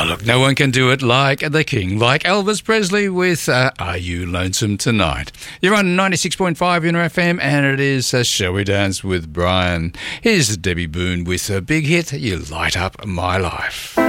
look, no one can do it like the King, like Elvis Presley with Are You Lonesome Tonight? You're on 96.5 Inner FM, and it is Shall We Dance with Brian. Here's Debbie Boone with a big hit, You Light Up My Life.